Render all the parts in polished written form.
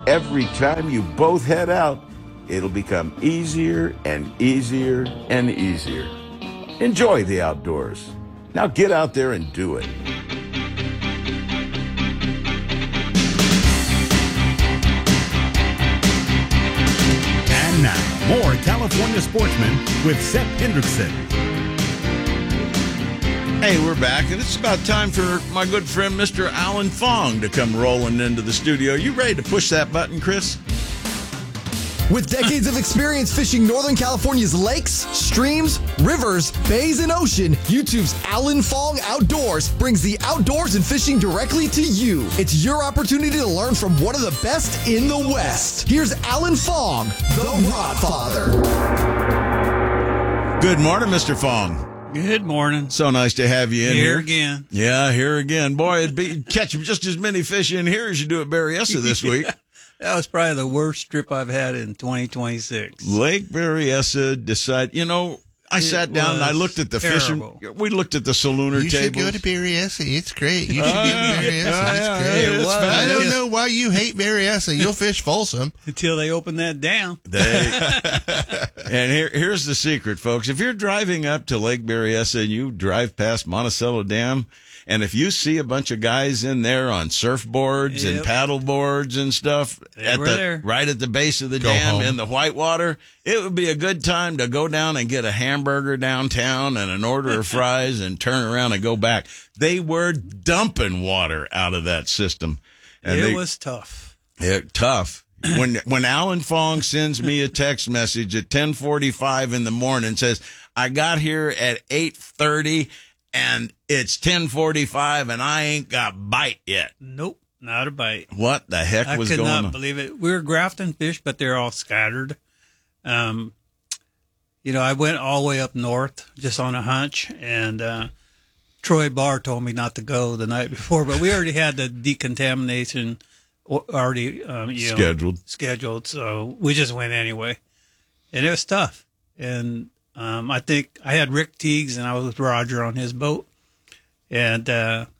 every time you both head out, it'll become easier and easier and easier. Enjoy the outdoors. Now get out there and do it. And now, more California Sportsmen with Seth Hendrickson. Hey, we're back, and it's about time for my good friend Mr. Alan Fong to come rolling into the studio. You ready to push that button, Chris? With decades of experience fishing Northern California's lakes, streams, rivers, bays, and ocean, YouTube's Alan Fong Outdoors brings the outdoors and fishing directly to you. It's your opportunity to learn from one of the best in the West. Here's Alan Fong, the Rod Father. Good morning, Mr. Fong. Good morning. So nice to have you in here. Here again. Yeah, here again. Boy, you'd catch just as many fish in here as you do at Berryessa this week. That was probably the worst trip I've had in 2026. Lake Berryessa decided, I sat down and I looked at the terrible. fishing. We looked at the salooner You tables. should go to Berryessa. It's great. You should go to Berryessa. It's great. It was. I don't know why you hate Berryessa. You'll fish Folsom. Until they open that dam. And here's the secret, folks. If you're driving up to Lake Berryessa and you drive past Monticello Dam, and if you see a bunch of guys in there on surfboards and paddle boards and stuff right at the base of the dam home. in the whitewater, it would be a good time to go down and get a hamburger downtown and an order of fries and turn around and go back. They were dumping water out of that system. And it was tough. Tough. When Alan Fong sends me a text message at 10:45 in the morning, says, I got here at 8:30 and it's 10:45 and I ain't got bite yet. Nope, not a bite. What the heck was going on? I could not believe it. We were grafting fish, but they're all scattered. I went all the way up north just on a hunch, and Troy Barr told me not to go the night before, but we already had the decontamination already scheduled, so we just went anyway. And it was tough. And I think I had Rick Teagues and I was with Roger on his boat. And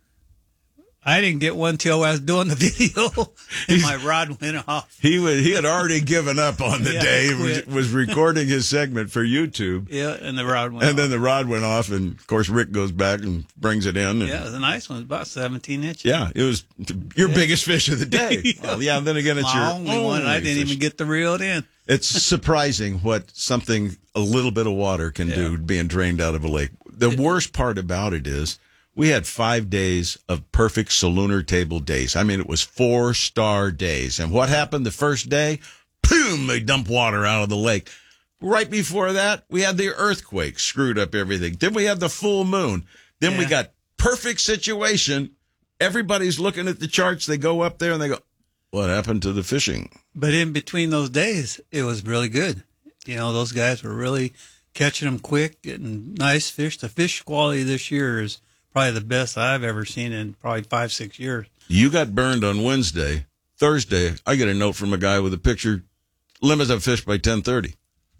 I didn't get one till I was doing the video and my rod went off. He had already given up on the day. Was recording his segment for YouTube. Yeah, and the rod went off. And then the rod went off, and of course Rick goes back and brings it in. Yeah, it was a nice one. It was about 17 inches. Yeah, it was your biggest fish of the day. Well, yeah, then again, it's my your only one. I didn't even get to reel it in. It's surprising what something, a little bit of water can do being drained out of a lake. The worst part about it is we had 5 days of perfect salooner table days. I mean, it was 4-star days. And what happened the first day? Boom, they dump water out of the lake. Right before that, we had the earthquake, screwed up everything. Then we had the full moon. Then we got perfect situation. Everybody's looking at the charts. They go up there and they go, what happened to the fishing? But in between those days, it was really good. Those guys were really catching them quick, getting nice fish. The fish quality this year is probably the best I've ever seen in probably 5-6 years. You got burned on Wednesday. Thursday, I get a note from a guy with a picture, limit of fish by 10:30.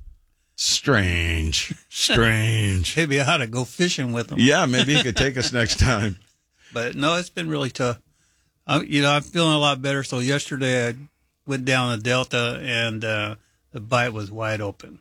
Strange. Maybe I ought to go fishing with them. Yeah, maybe he could take us next time. But no, it's been really tough. I'm feeling a lot better. So yesterday I went down the Delta and the bite was wide open.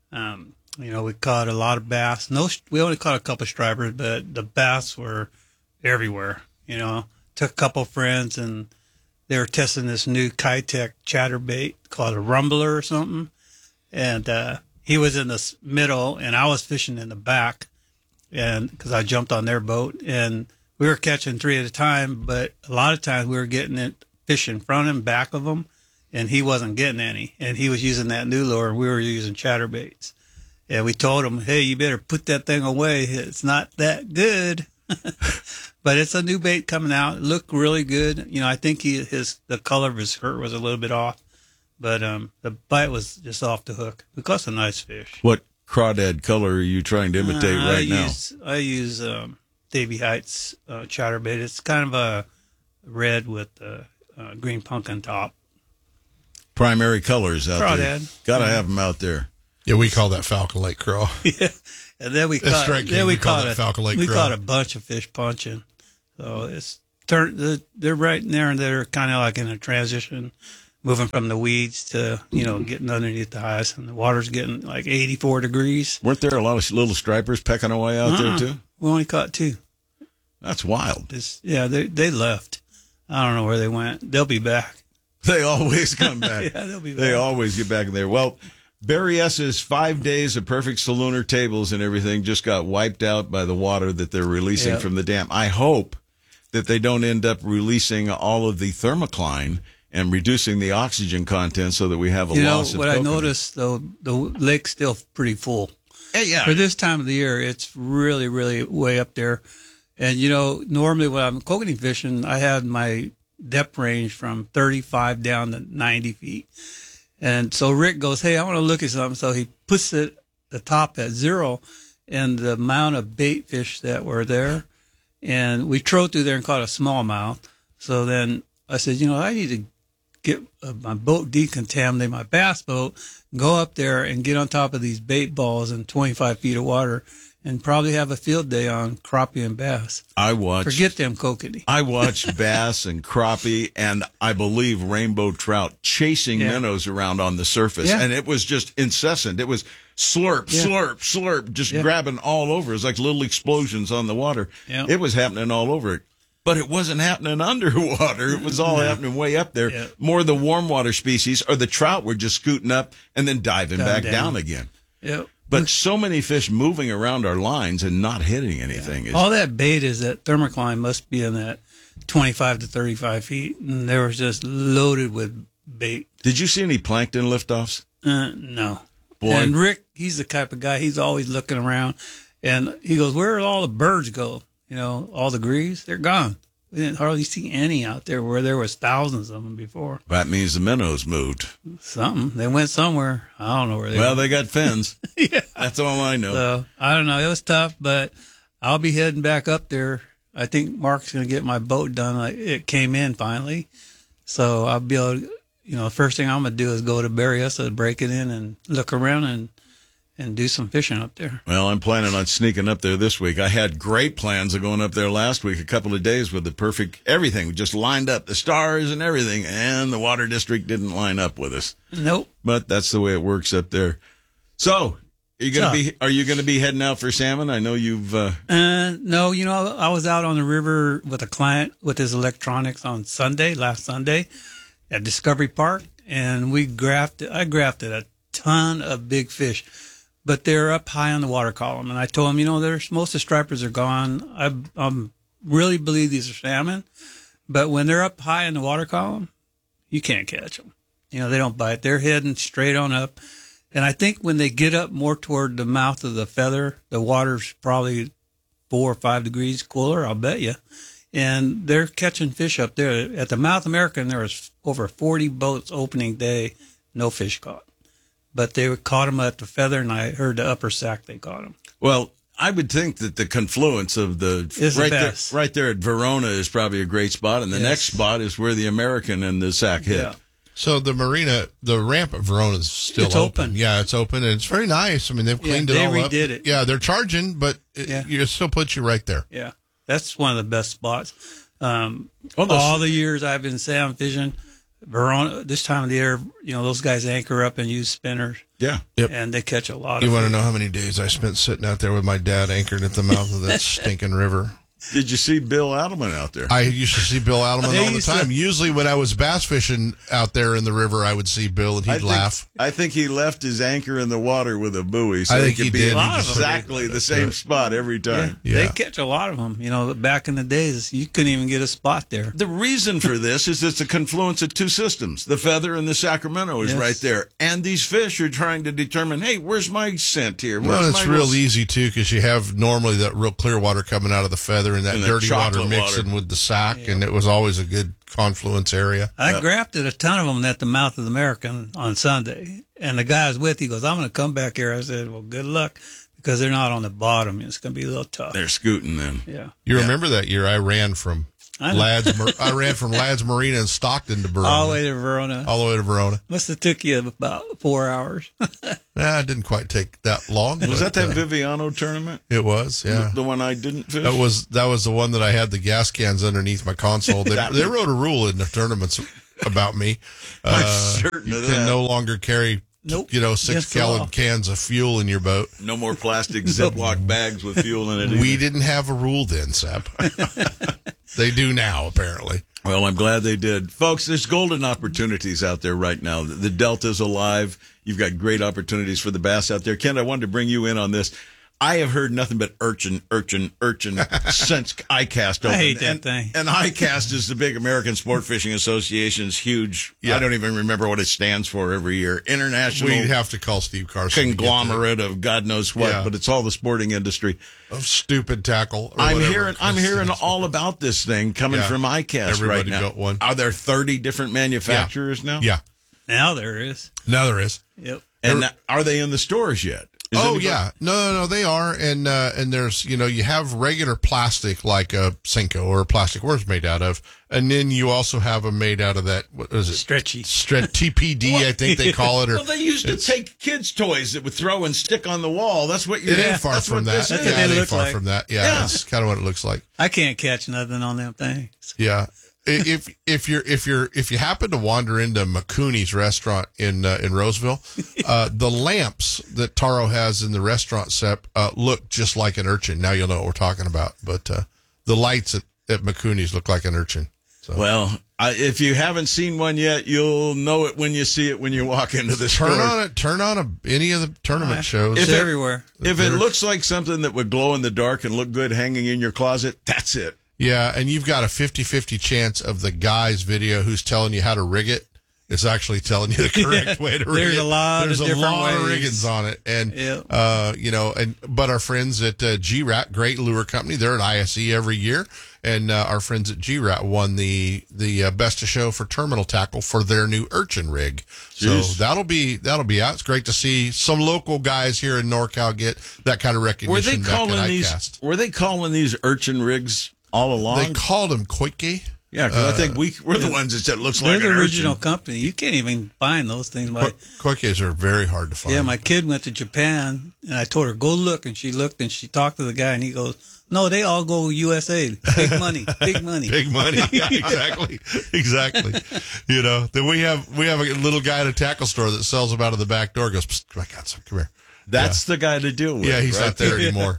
We caught a lot of bass. We only caught a couple of stripers, but the bass were everywhere. Took a couple of friends and they were testing this new Kitech chatterbait called a rumbler or something. And he was in the middle and I was fishing in the back, and because I jumped on their boat, and we were catching 3 at a time, but a lot of times we were getting fish in front of him, back of him, and he wasn't getting any. And he was using that new lure, and we were using chatterbaits. And we told him, hey, you better put that thing away. It's not that good. But it's a new bait coming out. It looked really good. I think the color of his skirt was a little bit off, but the bite was just off the hook. We caught some nice fish. What crawdad color are you trying to imitate now? I use Davy Heights chatterbait. It's kind of a red with green pumpkin top. Primary colors out there. Crawdad. Got to have them out there. Yeah, we call that Falcon Lake craw. Yeah, and then we caught Falcon Lake we craw. caught a bunch of fish punching. So it's they're right in there, and they're kind of like in a transition. moving from the weeds to, getting underneath the ice, and the water's getting like 84 degrees. Weren't there a lot of little stripers pecking away out there too? We only caught 2. That's wild. They left. I don't know where they went. They'll be back. They always come back. Yeah, they'll be back. They always get back in there. Well, Berryessa's 5 days of perfect salooner tables and everything just got wiped out by the water that they're releasing from the dam. I hope that they don't end up releasing all of the thermocline and reducing the oxygen content so that we have a loss of what coconut. I noticed, though, the lake's still pretty full. Yeah. For this time of the year, it's really, really way up there. And, normally when I'm kokanee fishing, I had my depth range from 35 down to 90 feet. And so Rick goes, hey, I want to look at something. So he puts the top at 0 and the amount of bait fish that were there. And we trod through there and caught a smallmouth. So then I said, I need to get my boat decontaminate, my bass boat, go up there and get on top of these bait balls in 25 feet of water and probably have a field day on crappie and bass. Forget them kokanee. I watched bass and crappie and I believe rainbow trout chasing minnows around on the surface. Yeah. And it was just incessant. It was slurp, slurp, slurp, just grabbing all over. It was like little explosions on the water. Yeah. It was happening all over it. But it wasn't happening underwater. It was all happening way up there. Yeah. More of the warm water species or the trout were just scooting up and then diving back down again. Yep. But so many fish moving around our lines and not hitting anything. All that bait is that thermocline must be in that 25 to 35 feet. And they were just loaded with bait. Did you see any plankton liftoffs? No. Boy. And Rick, he's the type of guy, he's always looking around. And he goes, where did all the birds go? All the greaves, they're gone. We didn't hardly see any out there where there was thousands of them before. That means the minnows moved. Something. They went somewhere. I don't know where they went. Well, they got fins. Yeah. That's all I know. So, I don't know. It was tough, but I'll be heading back up there. I think Mark's going to get my boat done. It came in finally. So I'll be able to, the first thing I'm going to do is go to Berryessa, break it in and look around and do some fishing up there. Well, I'm planning on sneaking up there this week. I had great plans of going up there last week, a couple of days with the perfect everything just lined up, the stars and everything, and the water district didn't line up with us. Nope. But that's the way it works up there. So, are you going to be heading out for salmon? I know you've No, I was out on the river with a client with his electronics on last Sunday at Discovery Park, and I grafted a ton of big fish. But they're up high on the water column. And I told him, most of the stripers are gone. I really believe these are salmon. But when they're up high in the water column, you can't catch them. They don't bite. They're heading straight on up. And I think when they get up more toward the mouth of the feather, the water's probably 4 or 5 degrees cooler, I'll bet you. And they're catching fish up there. At the Mouth American, there was over 40 boats opening day, no fish caught. But they caught them at the feather, and I heard the upper sack they caught them. Well, I would think that the confluence of right there at Verona is probably a great spot, and the next spot is where the American and the sack hit. Yeah. So the ramp at Verona is still open. Yeah, it's open, and it's very nice. I mean, they've cleaned it all up. They redid it. Yeah, they're charging, but it still puts you right there. Yeah, that's one of the best spots. All the years I've been salmon fishing, Verona, this time of the year, those guys anchor up and use spinners. Yeah. Yep. And they catch a lot of You want to fish. know how many days I spent sitting out there with my dad anchored at the mouth of that stinking river? Did you see Bill Adelman out there? I used to see Bill Adelman all the time. Usually when I was bass fishing out there in the river, I would see Bill and he'd laugh. I think he left his anchor in the water with a buoy. So I think he could he be did. in A lot of them. exactly the same spot every time. Yeah. They catch a lot of them. Back in the days, you couldn't even get a spot there. The reason for this is it's a confluence of two systems. The Feather and the Sacramento is right there. And these fish are trying to determine, hey, where's my scent here? Well, it's real easy, too, because you have normally that real clear water coming out of the Feather and that dirty water mixing with the sack, and it was always a good confluence area. I grafted a ton of them at the Mouth of the American on Sunday. And the guy I was with, he goes, I'm going to come back here. I said, well, good luck, because they're not on the bottom. It's going to be a little tough. They're scooting then. Yeah. You remember that year I ran from Ladd's Marina in Stockton to Verona. All the way to Verona. All the way to Verona. Must have took you about 4 hours. It didn't quite take that long. Was that Viviano tournament? It was, yeah. The one I didn't fish? That was the one that I had the gas cans underneath my console. They wrote a rule in the tournaments. about me. I'm certain you of can that. no longer carry, Nope. 6-gallon cans of fuel in your boat. No more plastic Ziploc bags with fuel in it either. We didn't have a rule then, Sep. They do now, apparently. Well, I'm glad they did. Folks, there's golden opportunities out there right now. The Delta's alive. You've got great opportunities for the bass out there. Ken, I wanted to bring you in on this. I have heard nothing but urchin since ICAST opened. I hate that thing. And ICAST is the big American Sport Fishing Association's huge, I don't even remember what it stands for every year, international We'd have to call Steve Carson. conglomerate of God knows what, but it's all the sporting industry. Of stupid tackle. I'm hearing all about this thing coming from ICAST Everybody right now. got one. Are there 30 different manufacturers now? Yeah. Now there is. Now there is. Yep. And are they in the stores yet? Yeah. No, they are. And there's, you have regular plastic like a Senko or a plastic worm's made out of. And then you also have them made out of that, what is it? Stretchy. TPD, I think they call it. Or, well, they used to take kids' toys that would throw and stick on the wall. That's what you're It ain't far from that. That's what they look like. From that. Yeah, that's kind of what it looks like. I can't catch nothing on them things. Yeah. If you happen to wander into McCooney's restaurant in Roseville, the lamps that Taro has in the restaurant set look just like an urchin. Now you'll know what we're talking about. But the lights at McCooney's look like an urchin. So. Well, if you haven't seen one yet, you'll know it when you see it when you walk into the store. Turn on any of the tournament shows. It's everywhere. If it looks like something that would glow in the dark and look good hanging in your closet, that's it. Yeah, and you've got a 50-50 chance of the guy's video who's telling you how to rig it. It's actually telling you the correct way to rig it. There's a lot of different ways. of riggings on it. And, but our friends at G-Rat, great lure company, they're at ISE every year. And our friends at G-Rat won the Best of Show for terminal tackle for their new urchin rig. Jeez. So that'll be out. It's great to see some local guys here in NorCal get that kind of recognition. Were they calling these urchin rigs all along? They called them Koike. Yeah, because I think we're the ones that said it looks like an They're the original urchin. company. You can't even find those things. Koikes are very hard to find. Yeah, my kid went to Japan, and I told her, go look. And she looked, and she talked to the guy, and he goes, no, they all go USA. Big money. Big money. Big money. Yeah, exactly. Then we have a little guy at a tackle store that sells them out of the back door. Goes, psst, I got some. Come here. That's the guy to deal with. Yeah, he's not there anymore.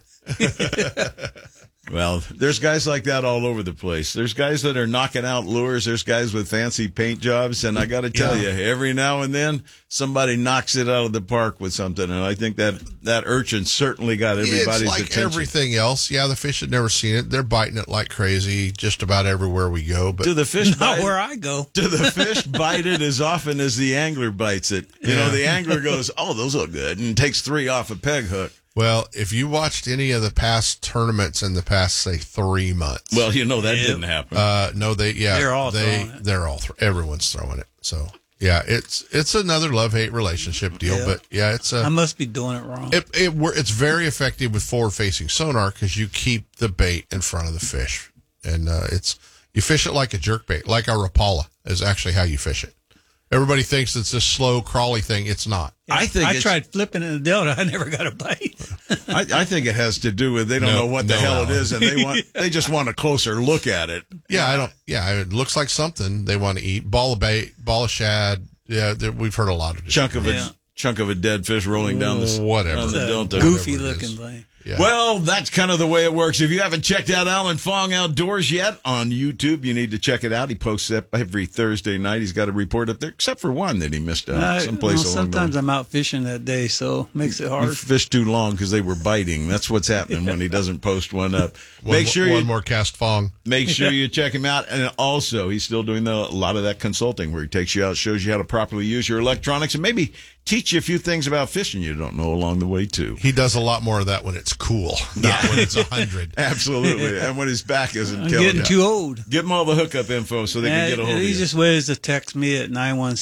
Well, there's guys like that all over the place. There's guys that are knocking out lures. There's guys with fancy paint jobs. And I got to tell you, every now and then somebody knocks it out of the park with something. And I think that urchin certainly got everybody's it's like attention. Everything else. Yeah, the fish had never seen it. They're biting it like crazy just about everywhere we go. But do the fish not where I go. Do the fish bite it as often as the angler bites it? The angler goes, oh, those look good, and takes 3 off a peg hook. Well, if you watched any of the past tournaments in the past, say, 3 months. Well, that didn't happen. No, they're all throwing it. They're all, everyone's throwing it. So, yeah, it's another love-hate relationship deal, but it's I must be doing it wrong. It's very effective with forward-facing sonar because you keep the bait in front of the fish. And you fish it like a jerkbait, like a Rapala is actually how you fish it. Everybody thinks it's this slow, crawly thing. It's not. I tried flipping in the Delta. I never got a bite. I think it has to do with they don't know what the hell it is, and they just want a closer look at it. Yeah, it looks like something they want to eat. Ball of bait, ball of shad. Yeah, we've heard a lot of chunk of a dead fish rolling down the Delta. Goofy looking thing. Yeah. Well, that's kind of the way it works. If you haven't checked out Alan Fong Outdoors yet on YouTube, you need to check it out. He posts up every Thursday night. He's got a report up there, except for one that he missed out someplace along sometimes I'm out fishing that day, so it makes it hard. You fished too long because they were biting. That's what's happening when he doesn't post one up. One more cast Fong. Make sure you check him out. And also, he's still doing a lot of that consulting where he takes you out, shows you how to properly use your electronics, and maybe teach you a few things about fishing you don't know along the way, too. He does a lot more of that when it's cool, not when it's 100. Absolutely. And when his back isn't I'm killing getting you. too old. Give them all the hookup info so they can get a hold of you. The easiest way is to text me at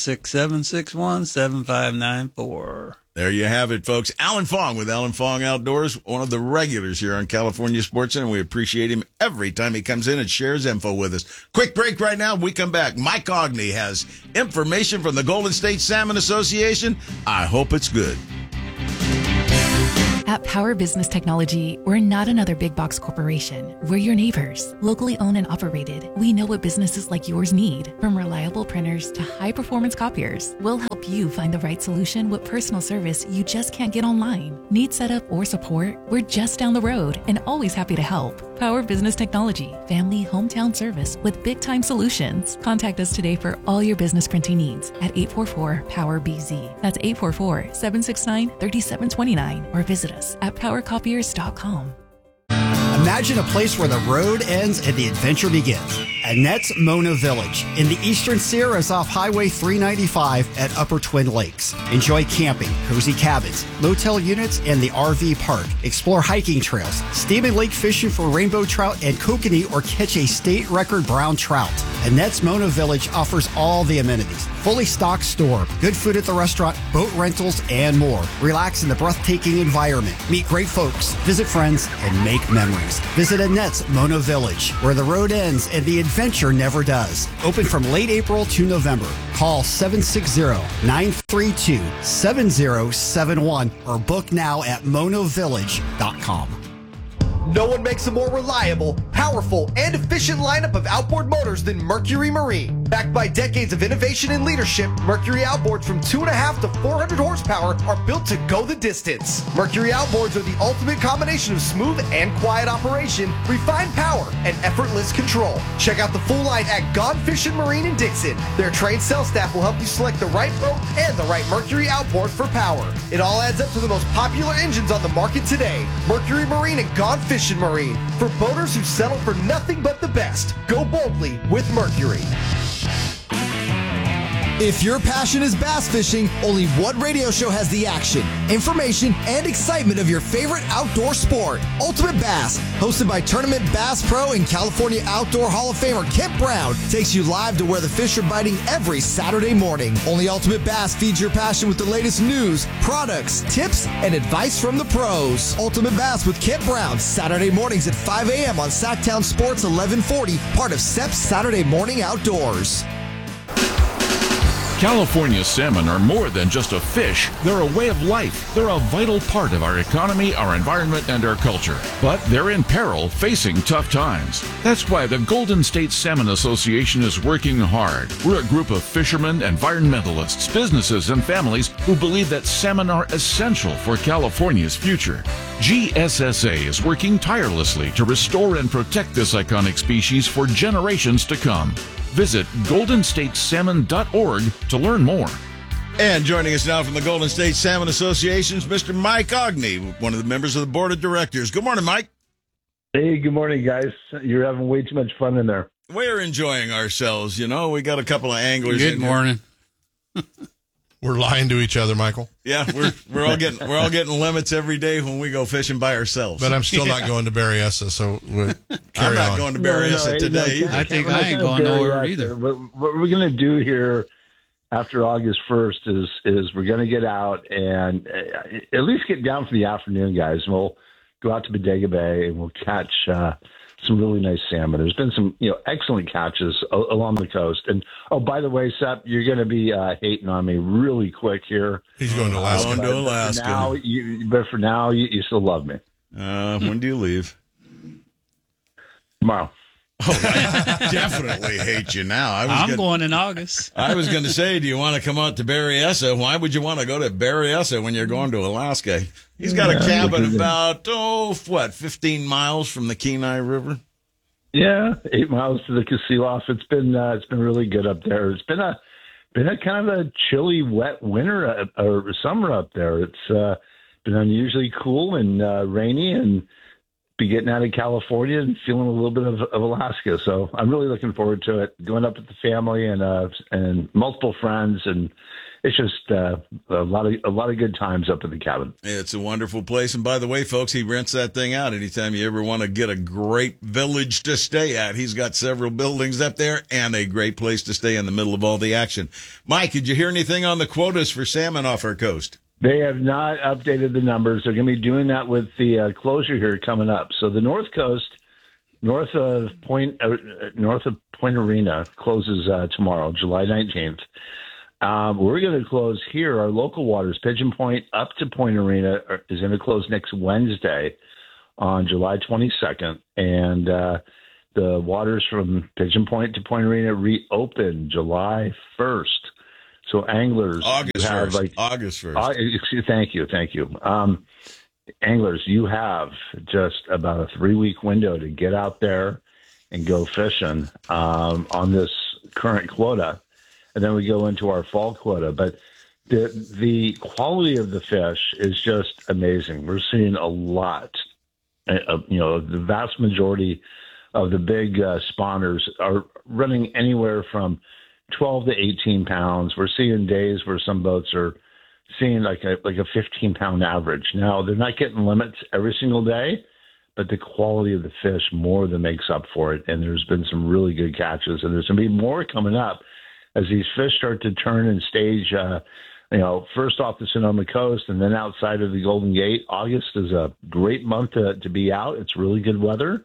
916-761-7594. There you have it, folks. Alan Fong with Alan Fong Outdoors, one of the regulars here on California Sports Center. We appreciate him every time he comes in and shares info with us. Quick break right now. We come back. Mike Ogney has information from the Golden State Salmon Association. I hope it's good. At Power Business Technology, we're not another big box corporation. We're your neighbors, locally owned and operated. We know what businesses like yours need, from reliable printers to high-performance copiers. We'll help you find the right solution with personal service you just can't get online. Need setup or support? We're just down the road and always happy to help. Power Business Technology, family hometown service with big-time solutions. Contact us today for all your business printing needs at 844-POWER-BZ. That's 844-769-3729 or visit us at powercopiers.com. Imagine a place where the road ends and the adventure begins. Annette's Mono Village in the Eastern Sierras off Highway 395 at Upper Twin Lakes. Enjoy camping, cozy cabins, motel units, and the RV park. Explore hiking trails, steaming lake fishing for rainbow trout and kokanee, or catch a state record brown trout. Annette's Mono Village offers all the amenities. Fully stocked store, good food at the restaurant, boat rentals, and more. Relax in the breathtaking environment. Meet great folks, visit friends, and make memories. Visit Annette's Mono Village, where the road ends and the adventure never does. Open from late April to November. Call 760-932-7071 or book now at monovillage.com. No one makes a more reliable, powerful, and efficient lineup of outboard motors than Mercury Marine. Backed by decades of innovation and leadership, Mercury outboards from 2.5 to 400 horsepower are built to go the distance. Mercury outboards are the ultimate combination of smooth and quiet operation, refined power, and effortless control. Check out the full line at Gone Fishing Marine in Dixon. Their trained sales staff will help you select the right boat and the right Mercury outboard for power. It all adds up to the most popular engines on the market today. Mercury Marine and Gone Fishing Marine, for boaters who settle for nothing but the best. Go boldly with Mercury. If your passion is bass fishing, only one radio show has the action, information, and excitement of your favorite outdoor sport. Ultimate Bass, hosted by Tournament Bass Pro and California Outdoor Hall of Famer Kent Brown, takes you live to where the fish are biting every Saturday morning. Only Ultimate Bass feeds your passion with the latest news, products, tips, and advice from the pros. Ultimate Bass with Kent Brown, Saturday mornings at 5 a.m. on Sacktown Sports 1140, part of SEP's Saturday Morning Outdoors. California salmon are more than just a fish. They're a way of life. They're a vital part of our economy, our environment, and our culture. But they're in peril, facing tough times. That's why the Golden State Salmon Association is working hard. We're a group of fishermen, environmentalists, businesses, and families who believe that salmon are essential for California's future. GSSA is working tirelessly to restore and protect this iconic species for generations to come. Visit goldenstatesalmon.org to learn more. And joining us now from the Golden State Salmon Association is Mr. Mike Ogney, one of the members of the board of directors. Good morning, Mike. Hey, good morning, guys. You're having way too much fun in there. We're enjoying ourselves. You know, we got a couple of anglers. Good morning. We're lying to each other, Michael. Yeah, we're all getting limits every day when we go fishing by ourselves. But I'm still not going to Berryessa, so I'm not going to Berryessa today. I think I ain't going nowhere either. What we're going to do here after August 1st is we're going to get out and at least get down for the afternoon, guys. And we'll go out to Bodega Bay and we'll catch some really nice salmon. There's been some, excellent catches along the coast. And by the way, Sep, you're going to be hating on me really quick here. He's going to Alaska. Going to Alaska. But for now, you still love me. When do you leave? Tomorrow. Oh, I definitely hate you now. I'm going in August. I was going to say, do you want to come out to Berryessa? Why would you want to go to Berryessa when you're going to Alaska? He's got a cabin about, 15 miles from the Kenai River? Yeah, 8 miles to the Kasilof. It's been really good up there. It's been a kind of a chilly, wet winter or summer up there. It's been unusually cool and rainy, and be getting out of California and feeling a little bit of Alaska. So I'm really looking forward to it. Going up with the family and multiple friends, and it's just a lot of good times up at the cabin. It's a wonderful place. And by the way, folks, he rents that thing out anytime you ever want to get a great village to stay at. He's got several buildings up there and a great place to stay in the middle of all the action. Mike, did you hear anything on the quotas for salmon off our coast? They have not updated the numbers. They're going to be doing that with the closure here coming up. So the North Coast, north of Point Arena, closes tomorrow, July 19th. We're going to close here. Our local waters, Pigeon Point up to Point Arena, is going to close next Wednesday on July 22nd. And the waters from Pigeon Point to Point Arena reopen July 1st. So anglers, August 1st. Thank you. Anglers, you have just about a 3-week window to get out there and go fishing on this current quota. And then we go into our fall quota. But the quality of the fish is just amazing. We're seeing a lot. The vast majority of the big spawners are running anywhere from 12 to 18 pounds. We're seeing days where some boats are seeing like a 15-pound average. Now, they're not getting limits every single day, but the quality of the fish more than makes up for it. And there's been some really good catches, and there's going to be more coming up as these fish start to turn and stage, first off the Sonoma coast and then outside of the Golden Gate. August is a great month to be out. It's really good weather.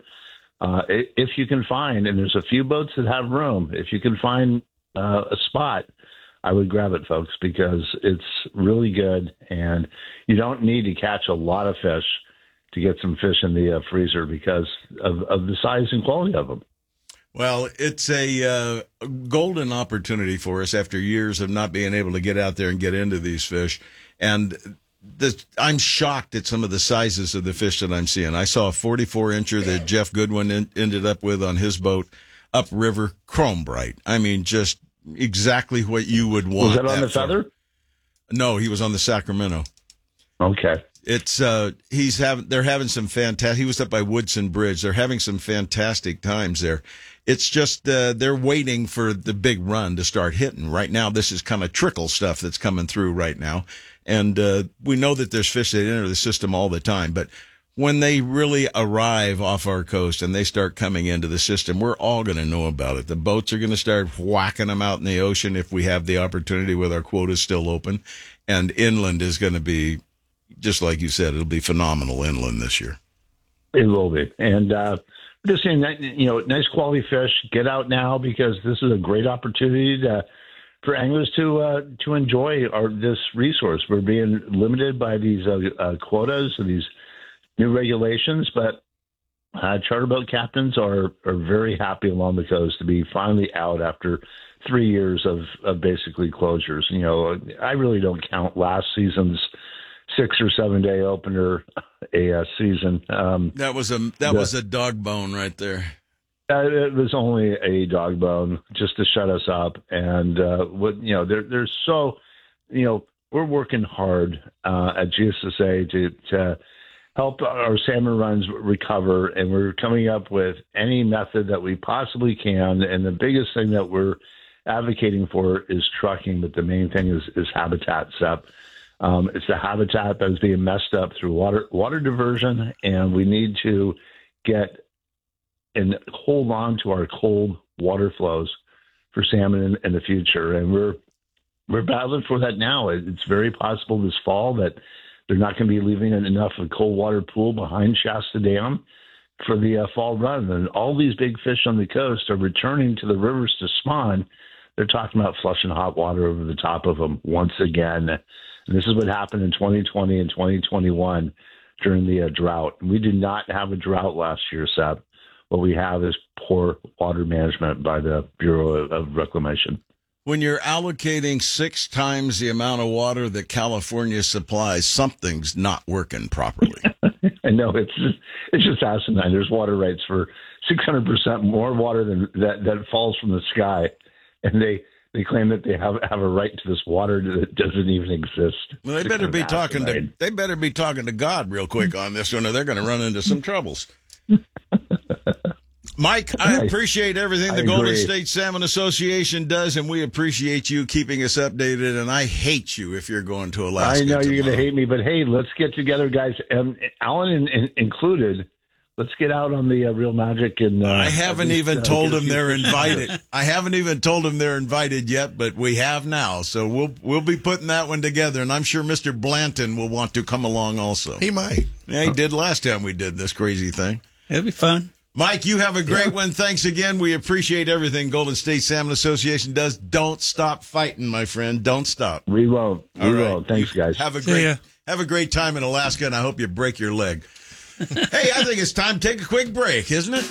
If you can find, and there's a few boats that have room, if you can find a spot, I would grab it, folks, because it's really good, and you don't need to catch a lot of fish to get some fish in the freezer because of the size and quality of them. Well, it's a golden opportunity for us after years of not being able to get out there and get into these fish. And I'm shocked at some of the sizes of the fish that I'm seeing. I saw a 44-incher that Jeff Goodwin ended up with on his boat upriver, chrome bright. I mean, just exactly what you would want. Was that on the Feather? No, he was on the Sacramento. Okay. It's they're having some fantastic. He was up by Woodson Bridge. They're having some fantastic times there. It's just they're waiting for the big run to start hitting. Right now, this is kind of trickle stuff that's coming through right now, and we know that there's fish that enter the system all the time. But when they really arrive off our coast and they start coming into the system, we're all going to know about it. The boats are going to start whacking them out in the ocean if we have the opportunity with our quotas still open, and inland is going to be. Just like you said, it'll be phenomenal inland this year. It will be. And we're just saying that, nice quality fish. Get out now because this is a great opportunity for anglers to enjoy this resource. We're being limited by these quotas and these new regulations, but charter boat captains are very happy along the coast to be finally out after 3 years of basically closures. I really don't count last season's 6 or 7 day opener a season. That was a dog bone right there. It was only a dog bone just to shut us up. And there's so we're working hard at GSSA to help our salmon runs recover, and we're coming up with any method that we possibly can. And the biggest thing that we're advocating for is trucking, but the main thing is habitat, Sep. It's the habitat that is being messed up through water diversion, and we need to get and hold on to our cold water flows for salmon in the future. And we're battling for that now. It's very possible this fall that they're not going to be leaving enough of a cold water pool behind Shasta Dam for the fall run. And all these big fish on the coast are returning to the rivers to spawn. They're talking about flushing hot water over the top of them once again. And this is what happened in 2020 and 2021 during the drought. We did not have a drought last year, Seth. What we have is poor water management by the Bureau of Reclamation. When you're allocating 6 times the amount of water that California supplies, something's not working properly. I know, it's just asinine. There's water rights for 600% more water than that falls from the sky, and they claim that they have a right to this water that doesn't even exist. Well, they better be talking to God real quick on this one, or they're going to run into some troubles. Mike, I appreciate everything the Golden State Salmon Association does, and we appreciate you keeping us updated. And I hate you if you're going to Alaska. I know tomorrow. You're going to hate me, but hey, let's get together, guys. Alan included. Let's get out on the Real Magic. And I haven't even told them they're invited. I haven't even told them they're invited yet, but we have now. So we'll be putting that one together, and I'm sure Mr. Blanton will want to come along also. He might. Yeah, he did last time we did this crazy thing. It'll be fun. Mike, you have a great one. Thanks again. We appreciate everything Golden State Salmon Association does. Don't stop fighting, my friend. Don't stop. We won't. All We right. won't. Thanks, guys. Have a great time in Alaska, and I hope you break your leg. Hey, I think it's time to take a quick break, isn't it?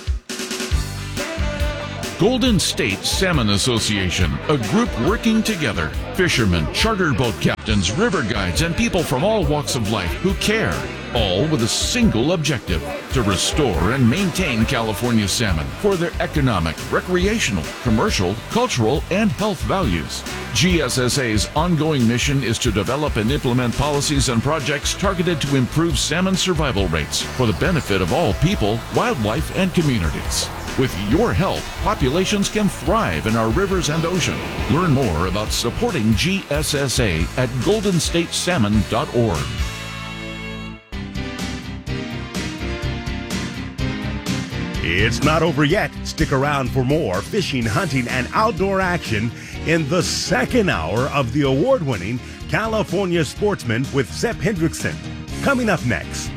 Golden State Salmon Association, a group working together. Fishermen, charter boat captains, river guides, and people from all walks of life who care, all with a single objective: to restore and maintain California salmon for their economic, recreational, commercial, cultural, and health values. GSSA's ongoing mission is to develop and implement policies and projects targeted to improve salmon survival rates for the benefit of all people, wildlife, and communities. With your help, populations can thrive in our rivers and ocean. Learn more about supporting GSSA at goldenstatesalmon.org. It's not over yet. Stick around for more fishing, hunting, and outdoor action in the second hour of the award-winning California Sportsman with Sepp Hendrickson. Coming up next.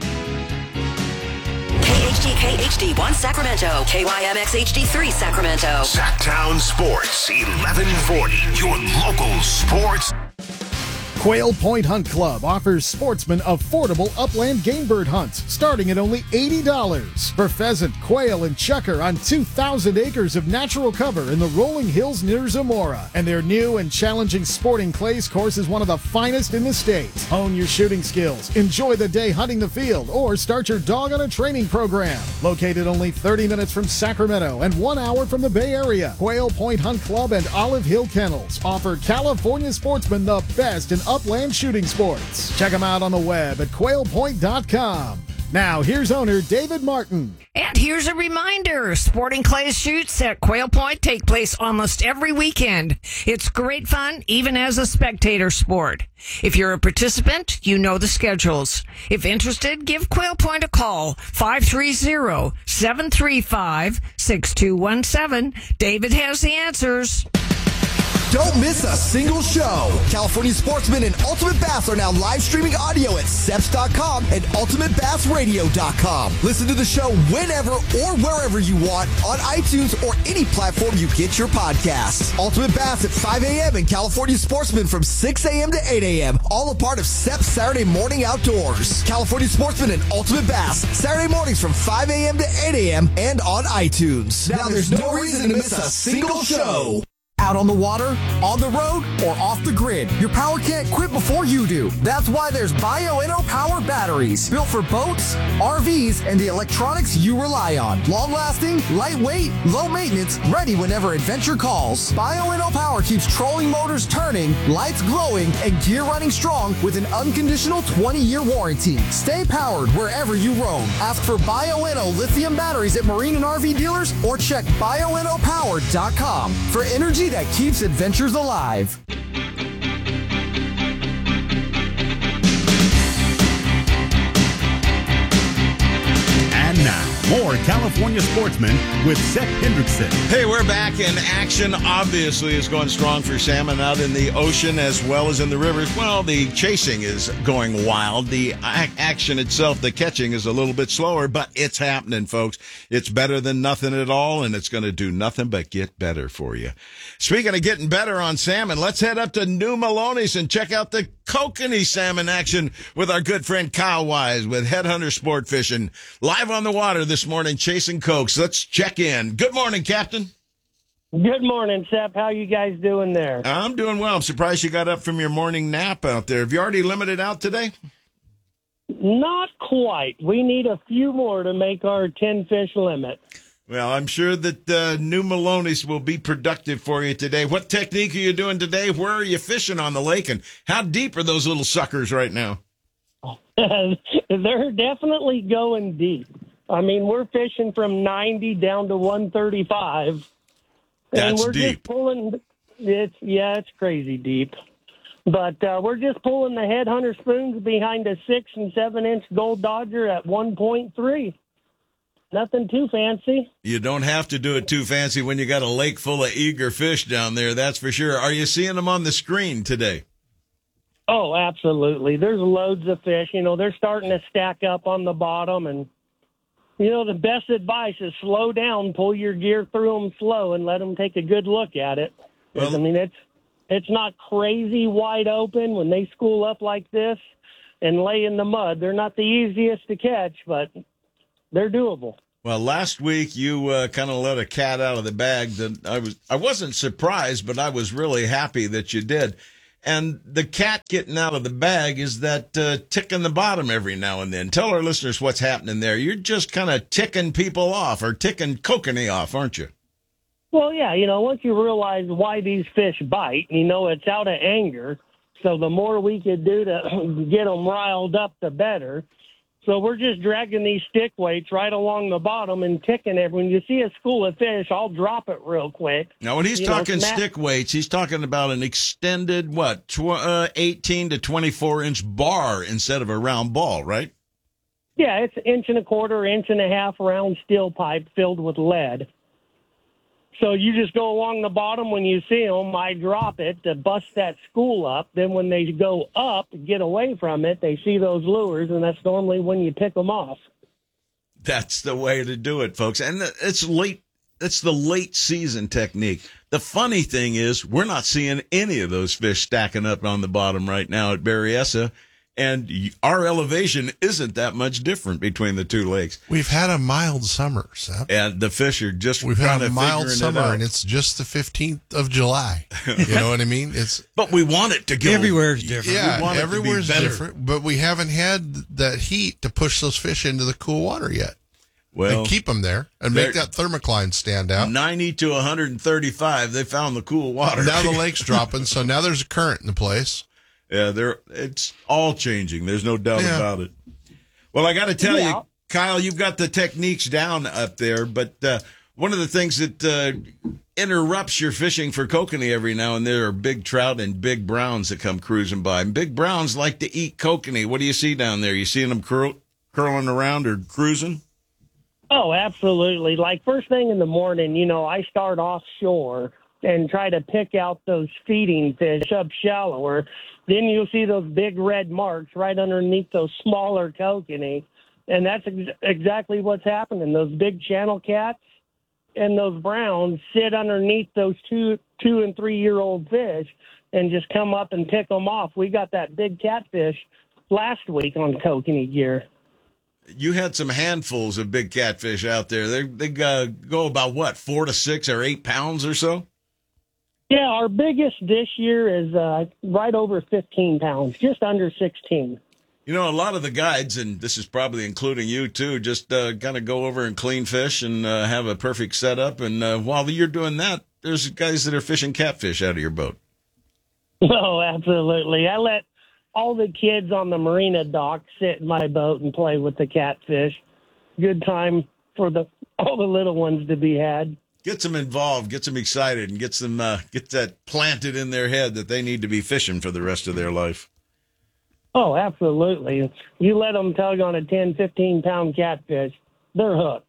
KHD1 Sacramento, KYMX HD3 Sacramento. Sacktown Sports, 1140, your local sports. Quail Point Hunt Club offers sportsmen affordable upland game bird hunts starting at only $80 for pheasant, quail, and chukar on 2,000 acres of natural cover in the rolling hills near Zamora. And their new and challenging Sporting Clays course is one of the finest in the state. Hone your shooting skills, enjoy the day hunting the field, or start your dog on a training program. Located only 30 minutes from Sacramento and 1 hour from the Bay Area, Quail Point Hunt Club and Olive Hill Kennels offer California sportsmen the best in upland shooting sports. Check them out on the web at quailpoint.com. Now, here's owner David Martin. And here's a reminder, Sporting Clays shoots at Quail Point take place almost every weekend. It's great fun, even as a spectator sport. If you're a participant, you know the schedules. If interested, give Quail Point a call, 530-735-6217. David has the answers. Don't miss a single show. California Sportsman and Ultimate Bass are now live streaming audio at seps.com and ultimatebassradio.com. Listen to the show whenever or wherever you want on iTunes or any platform you get your podcasts. Ultimate Bass at 5 a.m. and California Sportsman from 6 a.m. to 8 a.m. All a part of Seps Saturday Morning Outdoors. California Sportsman and Ultimate Bass, Saturday mornings from 5 a.m. to 8 a.m. and on iTunes. Now there's no reason to miss a single show. Out on the water, on the road, or off the grid, your power can't quit before you do. That's why there's Bioenno Power Batteries, built for boats, RVs, and the electronics you rely on. Long-lasting, lightweight, low maintenance, ready whenever adventure calls. Bioenno Power keeps trolling motors turning, lights glowing, and gear running strong with an unconditional 20-year warranty. Stay powered wherever you roam. Ask for Bioenno lithium batteries at marine and RV dealers, or check bioennopower.com for energy that keeps adventures alive. And now, more California Sportsman with Sepp Hendrickson. Hey, we're back in action. Obviously, it's going strong for salmon out in the ocean as well as in the rivers. Well, the chasing is going wild. The action itself, the catching, is a little bit slower, but it's happening, folks. It's better than nothing at all, and it's going to do nothing but get better for you. Speaking of getting better on salmon, let's head up to New Melones and check out the kokanee salmon action with our good friend Kyle Wise with Headhunter Sport Fishing. Live on the water this morning, chasing cokes. Let's check in. Good morning, Captain. Good morning, Sepp. How you guys doing there? I'm doing well. I'm surprised you got up from your morning nap out there. Have you already limited out today? Not quite. We need a few more to make our 10-fish limit. Well, I'm sure that New Melones will be productive for you today. What technique are you doing today? Where are you fishing on the lake? And how deep are those little suckers right now? They're definitely going deep. I mean, we're fishing from 90 down to 135. That's and we're deep. Just pulling, it's crazy deep. But we're just pulling the Headhunter spoons behind a 6 and 7 inch Gold Dodger at 1.3. Nothing too fancy. You don't have to do it too fancy when you got a lake full of eager fish down there, that's for sure. Are you seeing them on the screen today? Oh, absolutely. There's loads of fish. You know, they're starting to stack up on the bottom, and The best advice is slow down, pull your gear through them slow, and let them take a good look at it. Well, I mean, it's not crazy wide open when they school up like this and lay in the mud. They're not the easiest to catch, but they're doable. Well, last week you kind of let a cat out of the bag that I wasn't surprised, but I was really happy that you did. And the cat getting out of the bag is that ticking the bottom every now and then. Tell our listeners what's happening there. You're just kind of ticking people off or ticking kokanee off, aren't you? Well, yeah, once you realize why these fish bite, it's out of anger. So the more we could do to get them riled up, the better. So we're just dragging these stick weights right along the bottom and ticking it. When you see a school of fish, I'll drop it real quick. Now, when he's talking stick weights, he's talking about an extended, 18 to 24-inch bar instead of a round ball, right? Yeah, it's 1.25 inch round steel pipe filled with lead. So you just go along the bottom when you see them. I drop it to bust that school up. Then when they go up, get away from it, they see those lures, and that's normally when you pick them off. That's the way to do it, folks. And it's late. It's the late season technique. The funny thing is we're not seeing any of those fish stacking up on the bottom right now at Berryessa. And our elevation isn't that much different between the two lakes. We've had a mild summer, Seth. And the fish are just We've had a mild figuring summer, it out. and it's just the 15th of July. You know what I mean? But we want it to go. Everywhere's different. Yeah, everywhere's different. But we haven't had that heat to push those fish into the cool water yet. Well, and keep them there and make that thermocline stand out. 90 to 135, they found the cool water. Now the lake's dropping, so now there's a current in the place. Yeah, it's all changing. There's no doubt about it. Well, I got to tell you, Kyle, you've got the techniques down up there, but one of the things that interrupts your fishing for kokanee every now and then are big trout and big browns that come cruising by. And big browns like to eat kokanee. What do you see down there? You seeing them curling around or cruising? Oh, absolutely. Like first thing in the morning, I start offshore and try to pick out those feeding fish up shallower. Then you'll see those big red marks right underneath those smaller kokanee. And that's exactly what's happening. Those big channel cats and those browns sit underneath those 2 and 3 year old fish and just come up and pick them off. We got that big catfish last week on kokanee gear. You had some handfuls of big catfish out there. They go about 4 to 6 or 8 pounds or so? Yeah, our biggest this year is right over 15 pounds, just under 16. A lot of the guides, and this is probably including you too, just kind of go over and clean fish and have a perfect setup. And while you're doing that, there's guys that are fishing catfish out of your boat. Oh, absolutely. I let all the kids on the marina dock sit in my boat and play with the catfish. Good time for all the little ones to be had. Gets them involved, gets them excited, and gets that planted in their head that they need to be fishing for the rest of their life. Oh, absolutely. You let them tug on a 10, 15-pound catfish, they're hooked.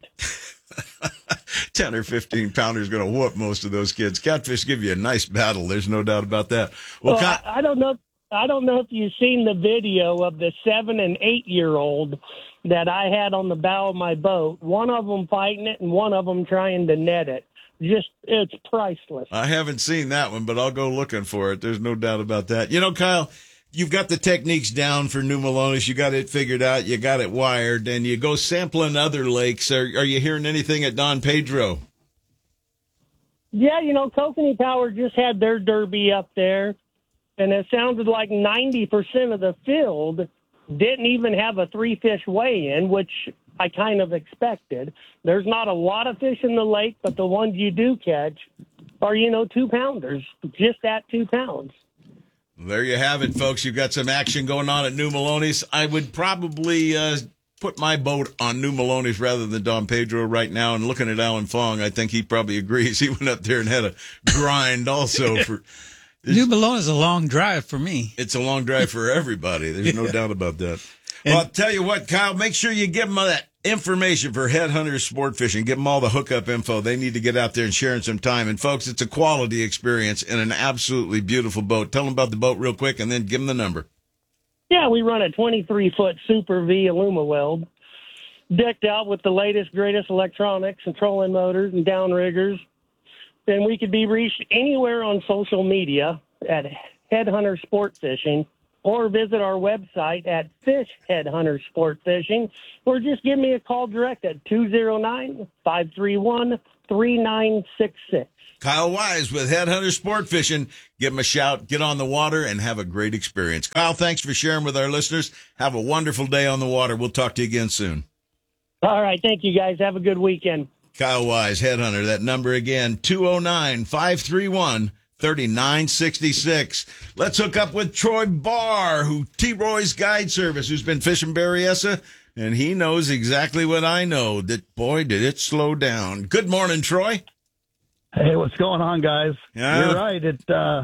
10 or 15 pounder is going to whoop most of those kids. Catfish give you a nice battle. There's no doubt about that. Well, I don't know. I don't know if you've seen the video of the 7 and 8 year old that I had on the bow of my boat. One of them fighting it and one of them trying to net it. It's priceless. I haven't seen that one, but I'll go looking for it. There's no doubt about that. Kyle, you've got the techniques down for New Melones. You got it figured out. You got it wired, and you go sampling other lakes. Are you hearing anything at Don Pedro? Yeah, Kokanee Power just had their derby up there, and it sounded like 90% of the field didn't even have a 3-fish weigh-in, which I kind of expected. There's not a lot of fish in the lake, but the ones you do catch are, 2-pounders, just at 2 pounds. There you have it, folks. You've got some action going on at New Melones. I would probably put my boat on New Melones rather than Don Pedro right now. And looking at Alan Fong, I think he probably agrees. He went up there and had a grind also. New Melones is a long drive for me. It's a long drive for everybody. There's no doubt about that. Well, I'll tell you what, Kyle, make sure you give them that information for Headhunters Sport Fishing. Give them all the hookup info. They need to get out there and share some time. And, folks, it's a quality experience in an absolutely beautiful boat. Tell them about the boat real quick and then give them the number. Yeah, we run a 23-foot Super V Aluma Weld. decked out with the latest, greatest electronics and trolling motors and downriggers. And we could be reached anywhere on social media at Headhunter Sport Fishing, or visit our website at Fish Headhunter Sport Fishing, or just give me a call direct at 209-531-3966. Kyle Wise with Headhunter Sport Fishing. Give him a shout, get on the water, and have a great experience. Kyle, thanks for sharing with our listeners. Have a wonderful day on the water. We'll talk to you again soon. All right. Thank you, guys. Have a good weekend. Kyle Wise, Headhunter. That number again, 209-531-3966. Let's hook up with Troy Barr, T-Roy's Guide Service, who's been fishing Berryessa, and he knows exactly what I know, that, boy, did it slow down. Good morning, Troy. Hey, what's going on, guys? Yeah. You're right. It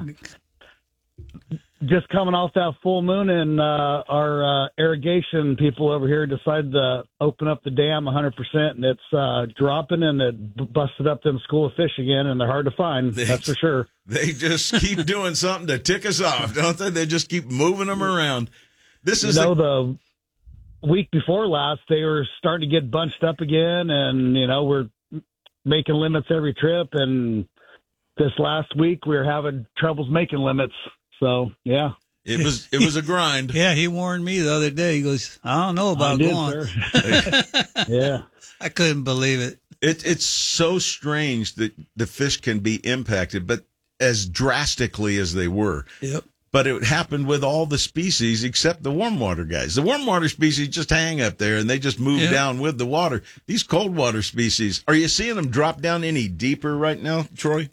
just coming off that full moon, and our irrigation people over here decided to open up the dam 100%, and it's dropping, and it busted up them school of fish again, and they're hard to find. That's for sure. They just keep doing something to tick us off, don't they? They just keep moving them around. This is the week before last, they were starting to get bunched up again, and we're making limits every trip, and this last week we were having troubles making limits. So yeah, it was a grind. Yeah, he warned me the other day. He goes, "I don't know about going." Yeah, I couldn't believe it. It's so strange that the fish can be impacted, but as drastically as they were. Yep. But it happened with all the species except the warm water guys. The warm water species just hang up there and they just move down with the water. These cold water species, are you seeing them drop down any deeper right now, Troy?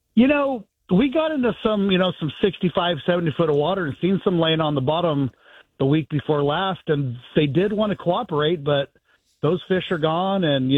We got into some 65, 70 foot of water and seen some laying on the bottom the week before last, and they did want to cooperate, but those fish are gone. And,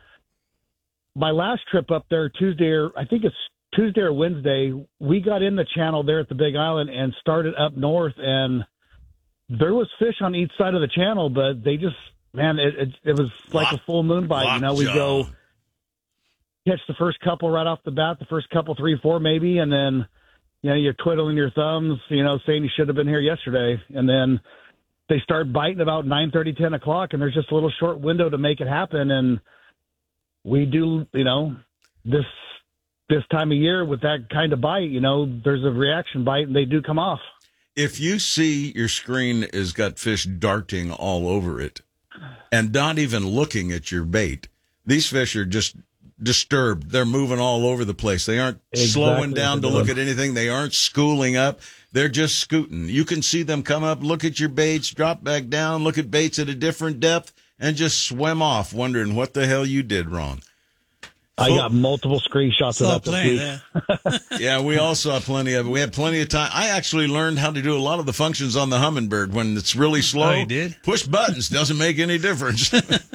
my last trip up there Tuesday or Wednesday, we got in the channel there at the Big Island and started up north, and there was fish on each side of the channel, but they just, it was like a full moon bite. We go catch the first couple right off the bat, the first couple, 3, 4 maybe, and then, you're twiddling your thumbs, saying you should have been here yesterday. And then they start biting about 9:30, 10 o'clock, and there's just a little short window to make it happen. And we do, this time of year with that kind of bite, there's a reaction bite, and they do come off. If you see your screen has got fish darting all over it and not even looking at your bait, these fish are just disturbed. They're moving all over the place. They aren't slowing down to look at anything. They aren't schooling up. They're just scooting. You can see them come up, look at your baits, drop back down, look at baits at a different depth, and just swim off, wondering what the hell you did wrong. I got multiple screenshots of that this week. Yeah, we all saw plenty of it. We had plenty of time. I actually learned how to do a lot of the functions on the Humminbird when it's really slow. Oh, you did? Push buttons. Doesn't make any difference.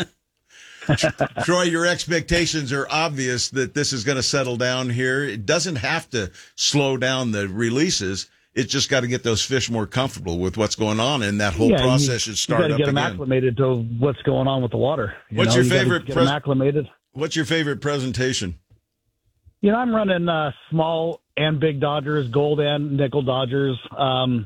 Troy, your expectations are obvious that this is going to settle down here. It doesn't have to slow down the releases. It's just got to get those fish more comfortable with what's going on, and that whole process should start up again. You got to get them acclimated to what's going on with the water. What's your favorite? Get them acclimated. What's your favorite presentation? I'm running small and big Dodgers, gold and nickel Dodgers. I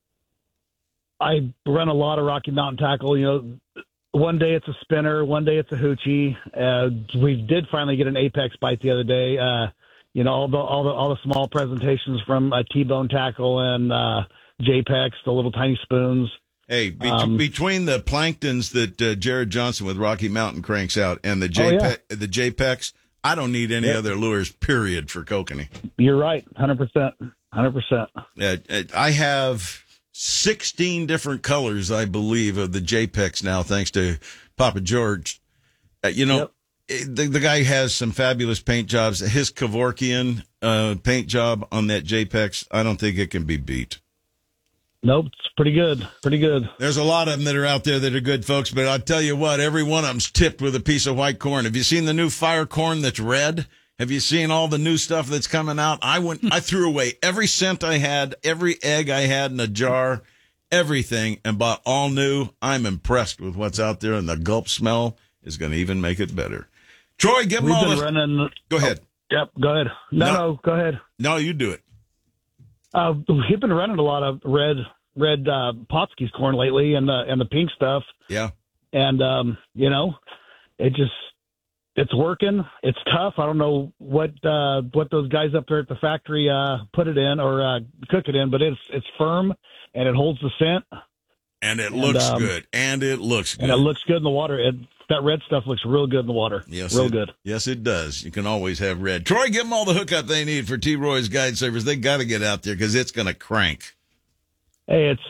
run a lot of Rocky Mountain tackle. One day it's a spinner, one day it's a hoochie. We did finally get an apex bite the other day. All the small presentations from T-bone tackle and JPEX, the little tiny spoons. Hey, between the planktons that Jared Johnson with Rocky Mountain cranks out and the JPEX, I don't need any other lures, period, for kokanee. You're right, 100%. 100%. I have 16 different colors, I believe, of the JPEX now, thanks to Papa George. The guy has some fabulous paint jobs. His Kevorkian paint job on that JPEX, I don't think it can be beat. Nope, it's pretty good. Pretty good. There's a lot of them that are out there that are good, folks, but I'll tell you what, every one of them's tipped with a piece of white corn. Have you seen the new fire corn that's red? Have you seen all the new stuff that's coming out? I threw away every cent I had, every egg I had in a jar, everything, and bought all new. I'm impressed with what's out there, and the gulp smell is going to even make it better. Troy, give them all the... Go ahead. Yep, go ahead. No, go ahead. No, you do it. We've been running a lot of red Potskis corn lately, and the pink stuff. Yeah. and it's working. It's tough. I don't know what those guys up there at the factory put it in or cook it in, but it's firm and it holds the scent. And it looks good. And it looks good. And it looks good in the water. That red stuff looks real good in the water. Yes, real good. Yes, it does. You can always have red. Troy, give them all the hookup they need for T-Roy's Guide Service. They got to get out there because it's going to crank. Hey, it's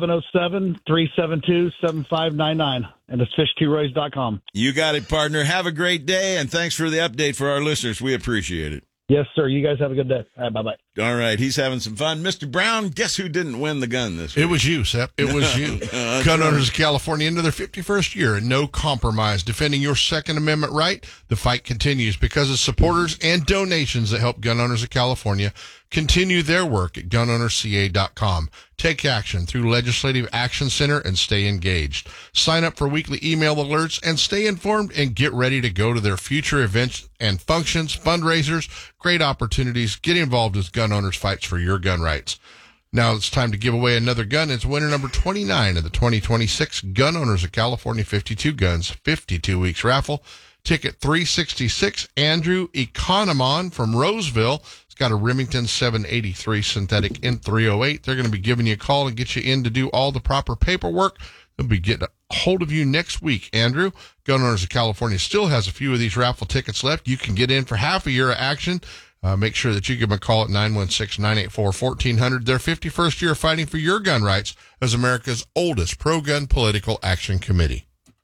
707-372-7599, and it's fishtroys.com. You got it, partner. Have a great day, and thanks for the update for our listeners. We appreciate it. Yes, sir. You guys have a good day. All right, bye-bye. All right, he's having some fun. Mr. Brown, guess who didn't win the gun this week? It was you, Sepp. It was you. Gun Owners of California into their 51st year and no compromise. Defending your Second Amendment right, the fight continues because of supporters and donations that help Gun Owners of California continue their work at gunownersca.com. Take action through Legislative Action Center and stay engaged. Sign up for weekly email alerts and stay informed and get ready to go to their future events and functions, fundraisers, great opportunities. Get involved as Gun Owners fights for your gun rights. Now it's time to give away another gun. It's winner number 29 of the 2026 Gun Owners of California 52 Guns 52 Weeks raffle. Ticket 366, Andrew Economon from Roseville. It's got a Remington 783 synthetic N308. They're going to be giving you a call and get you in to do all the proper paperwork. They'll be getting a hold of you next week, Andrew. Gun Owners of California still has a few of these raffle tickets left. You can get in for half a year of action. Make sure that you give them a call at 916-984-1400. Their 51st year fighting for your gun rights as America's oldest pro-gun political action committee.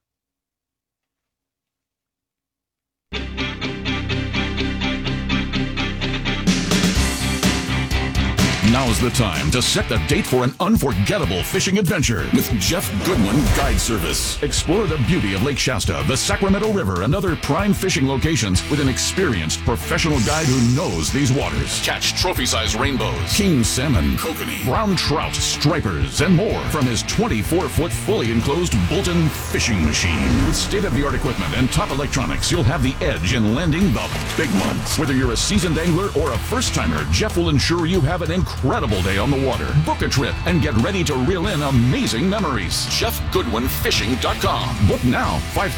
Now's the time to set the date for an unforgettable fishing adventure with Jeff Goodwin Guide Service. Explore the beauty of Lake Shasta, the Sacramento River, and other prime fishing locations with an experienced professional guide who knows these waters. Catch trophy-sized rainbows, king salmon, kokanee, brown trout, stripers, and more from his 24-foot fully enclosed Bolton fishing machine. With state-of-the-art equipment and top electronics, you'll have the edge in landing the big ones. Whether you're a seasoned angler or a first-timer, Jeff will ensure you have an incredible day on the water. Book a trip and get ready to reel in amazing memories. JeffGoodwinFishing.com. Book now,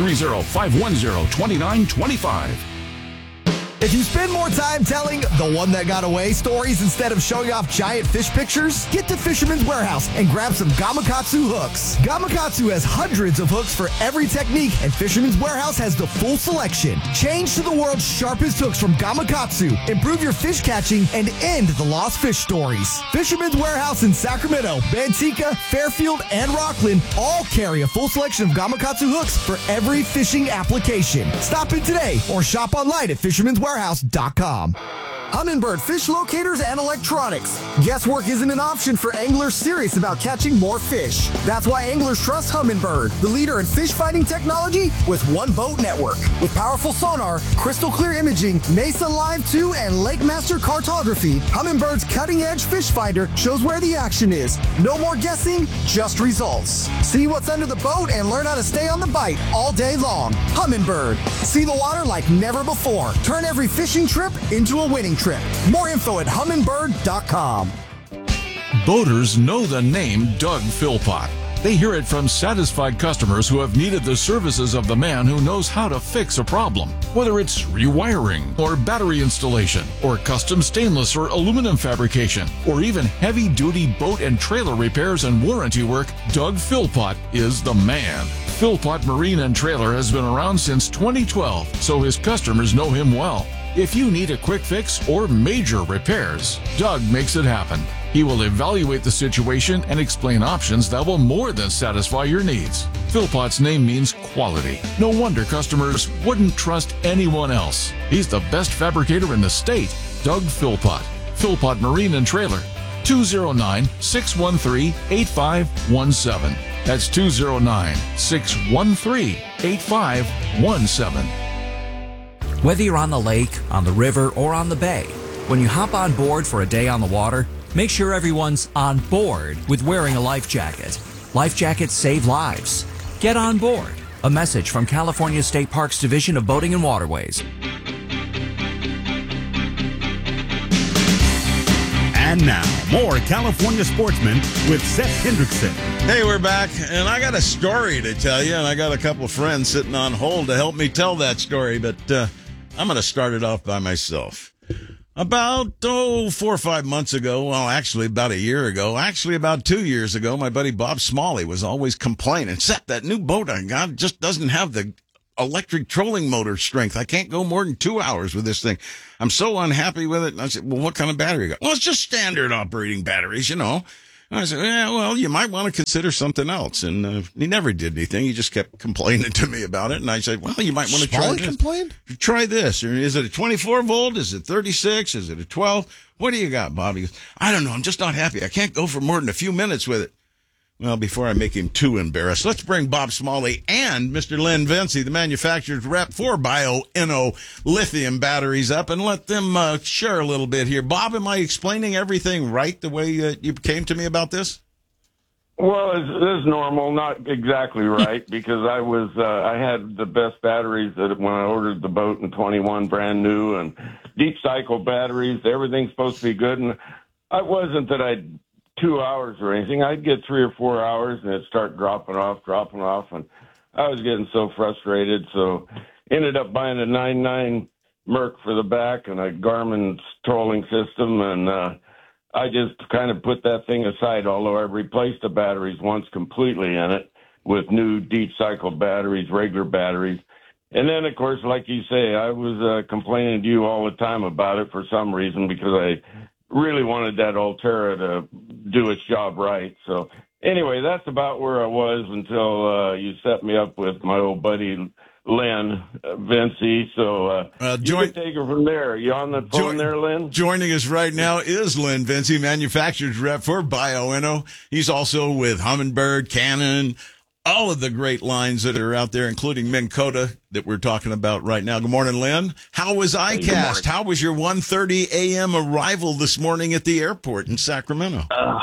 530-510-2925. If you spend more time telling the one that got away stories instead of showing off giant fish pictures, get to Fisherman's Warehouse and grab some Gamakatsu hooks. Gamakatsu has hundreds of hooks for every technique, and Fisherman's Warehouse has the full selection. Change to the world's sharpest hooks from Gamakatsu. Improve your fish catching and end the lost fish stories. Fisherman's Warehouse in Sacramento, Manteca, Fairfield, and Rockland all carry a full selection of Gamakatsu hooks for every fishing application. Stop in today or shop online at fisherman'swarehouse.com. Humminbird fish locators and electronics. Guesswork isn't an option for anglers serious about catching more fish. That's why anglers trust Humminbird, the leader in fish finding technology with one boat network. With powerful sonar, crystal clear imaging, Mesa Live 2, and Lake Master cartography, Humminbird's cutting-edge fish finder shows where the action is. No more guessing, just results. See what's under the boat and learn how to stay on the bite all day long. Humminbird. See the water like never before. Turn every fishing trip into a winning trip. More info at humminbird.com. Boaters know the name Doug Philpott. They hear it from satisfied customers who have needed the services of the man who knows how to fix a problem. Whether it's rewiring, or battery installation, or custom stainless or aluminum fabrication, or even heavy-duty boat and trailer repairs and warranty work, Doug Philpott is the man. Philpott Marine and Trailer has been around since 2012, so his customers know him well. If you need a quick fix or major repairs, Doug makes it happen. He will evaluate the situation and explain options that will more than satisfy your needs. Philpott's name means quality. No wonder customers wouldn't trust anyone else. He's the best fabricator in the state. Doug Philpott. Philpott Marine and Trailer. 209-613-8517. That's 209-613-8517. Whether you're on the lake, on the river, or on the bay, when you hop on board for a day on the water, make sure everyone's on board with wearing a life jacket. Life jackets save lives. Get on board. A message from California State Parks Division of Boating and Waterways. And now, more California Sportsmen with Seth Hendrickson. Hey, we're back, and I got a story to tell you, and I got a couple of friends sitting on hold to help me tell that story, but I'm going to start it off by myself. About, 4 or 5 months ago, well, actually about a year ago, actually about 2 years ago, my buddy Bob Smalley was always complaining, Seth, that new boat I got just doesn't have the electric trolling motor strength. I can't go more than 2 hours with this thing. I'm so unhappy with it. And I said, well, what kind of battery you got? Well, it's just standard operating batteries, you know. And I said, yeah, well, you might want to consider something else. And he never did anything. He just kept complaining to me about it. And I said, well, you might want to try this. Complained? Try this. Or is it a 24 volt? Is it 36? Is it a 12? What do you got, Bob? He goes, I don't know. I'm just not happy. I can't go for more than a few minutes with it. Well, before I make him too embarrassed, let's bring Bob Smalley and Mr. Len Vinci, the manufacturer's rep for Bioenno lithium batteries, up and let them share a little bit here. Bob, am I explaining everything right the way you came to me about this? Well, it's normal, not exactly right, because I had the best batteries that when I ordered the boat in 21, brand new, and deep cycle batteries. Everything's supposed to be good, and I wasn't that I'd 2 hours or anything. I'd get 3 or 4 hours and it'd start dropping off. And I was getting so frustrated. So ended up buying a 9.9 Merc for the back and a Garmin trolling system. And I just kind of put that thing aside, although I replaced the batteries once completely in it with new deep cycle batteries, regular batteries. And then, of course, like you say, I was complaining to you all the time about it for some reason because I really wanted that Ultera to do its job right. So anyway, that's about where I was until you set me up with my old buddy Len Vinci. So you can take her from there. Are you on the phone there, Len? Joining us right now is Len Vinci, manufacturer's rep for Bioenno. He's also with Humminbird, Canon, all of the great lines that are out there, including Minn Kota that we're talking about right now. Good morning, Len. How was ICAST? How was your 1:30 a.m. arrival this morning at the airport in Sacramento?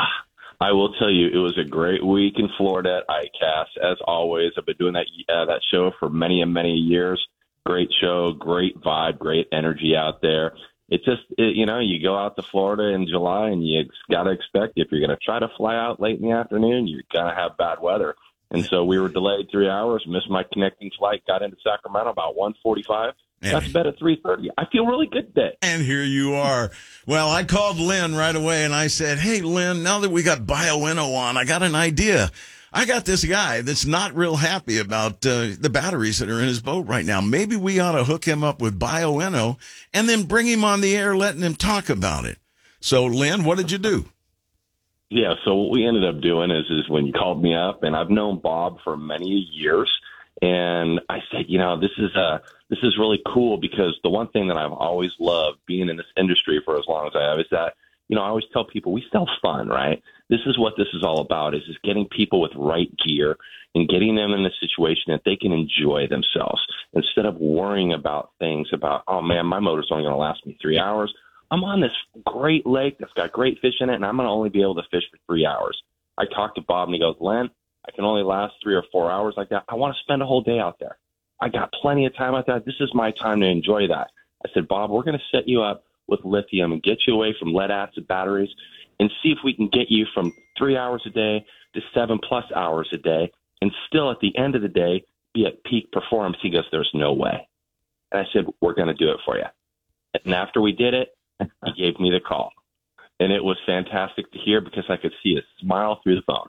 I will tell you, it was a great week in Florida at ICAST. As always, I've been doing that show for many and many years. Great show, great vibe, great energy out there. It's just, you go out to Florida in July, and you got to expect if you're going to try to fly out late in the afternoon, you're going to have bad weather. And so we were delayed 3 hours, missed my connecting flight, got into Sacramento about 1:45. Got to bed at 3:30. I feel really good today. And here you are. Well, I called Len right away, and I said, hey, Len, now that we got Bioenno on, I got an idea. I got this guy that's not real happy about the batteries that are in his boat right now. Maybe we ought to hook him up with Bioenno and then bring him on the air, letting him talk about it. So, Len, what did you do? Yeah, so what we ended up doing is when you called me up, and I've known Bob for many years, and I said, this is really cool because the one thing that I've always loved being in this industry for as long as I have is that, I always tell people we sell fun, right? This is what this is all about, is getting people with right gear and getting them in a situation that they can enjoy themselves instead of worrying about things about, oh, man, my motor's only going to last me 3 hours. I'm on this great lake that's got great fish in it, and I'm going to only be able to fish for 3 hours. I talked to Bob, and he goes, Len, I can only last 3 or 4 hours like that. I want to spend a whole day out there. I got plenty of time out there. This is my time to enjoy that. I said, Bob, we're going to set you up with lithium and get you away from lead-acid batteries and see if we can get you from 3 hours a day to 7+ hours a day and still at the end of the day be at peak performance. He goes, there's no way. And I said, we're going to do it for you. And after we did it, he gave me the call. And it was fantastic to hear because I could see a smile through the phone.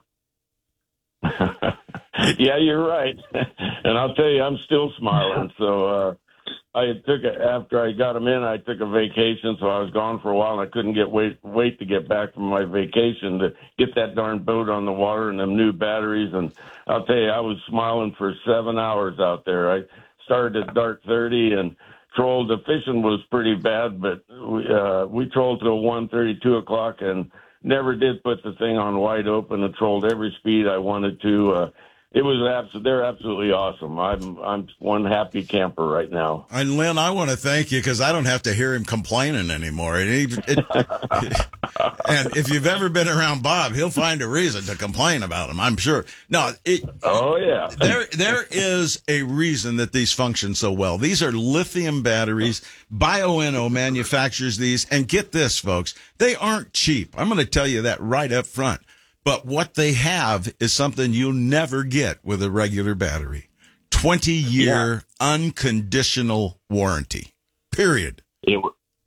Yeah, you're right. And I'll tell you, I'm still smiling. So after I got him in, I took a vacation. So I was gone for a while, and I couldn't wait to get back from my vacation to get that darn boat on the water and them new batteries. And I'll tell you, I was smiling for 7 hours out there. I started at dark 30 and trolled. The fishing was pretty bad, but we trolled till 1:30, 2 o'clock, and never did put the thing on wide open and trolled every speed I wanted to. they're absolutely awesome. I'm one happy camper right now. And Lynn, I want to thank you because I don't have to hear him complaining anymore. And if you've ever been around Bob, he'll find a reason to complain about him, I'm sure. No, oh yeah, there is a reason that these function so well. These are lithium batteries. Bioenno manufactures these, and get this, folks, they aren't cheap. I'm going to tell you that right up front. But what they have is something you'll never get with a regular battery. 20-year unconditional warranty. Period. It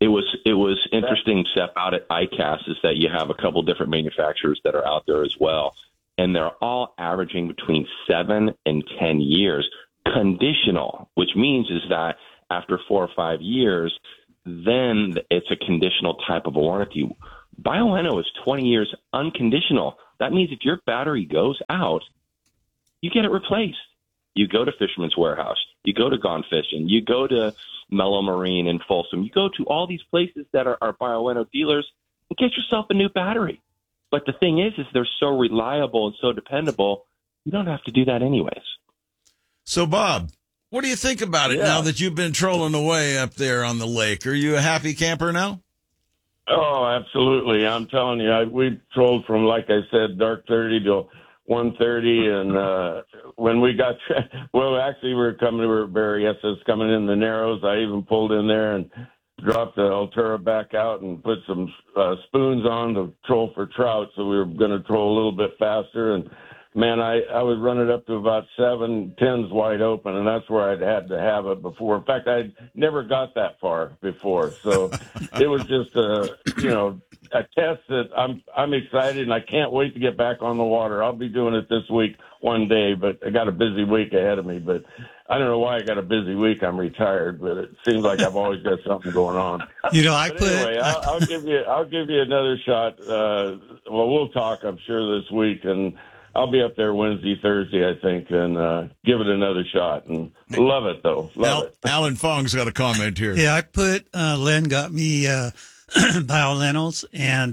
was interesting step out at ICAST is that you have a couple different manufacturers that are out there as well, and they're all averaging between 7 and 10 years conditional, which means is that after 4 or 5 years, then it's a conditional type of a warranty. Bioenno is 20 years unconditional. That means if your battery goes out, you get it replaced. You go to Fisherman's Warehouse. You go to Gone Fishing. You go to Mellow Marine in Folsom. You go to all these places that are Bioenno dealers and get yourself a new battery. But the thing is they're so reliable and so dependable, you don't have to do that anyways. So, Bob, what do you think about it now that you've been trolling away up there on the lake? Are you a happy camper now? Oh, absolutely. I'm telling you, we trolled from, like I said, dark 30 till 1:30. And when we got, actually, we were Berryessa's coming in the Narrows. I even pulled in there and dropped the Ultra back out and put some spoons on to troll for trout. So we were going to troll a little bit faster. And man, I was running up to about 7 10s wide open, and that's where I'd had to have it before. In fact, I'd never got that far before, so it was just a test that I'm excited, and I can't wait to get back on the water. I'll be doing it this week one day, but I got a busy week ahead of me. But I don't know why I got a busy week. I'm retired, but it seems like I've always got something going on. I'll give you another shot. We'll talk, I'm sure, this week, and I'll be up there Wednesday, Thursday, I think, and give it another shot. And love it, though. Love it. Alan Fong's got a comment here. Yeah, I put, Len got me Bioennos, and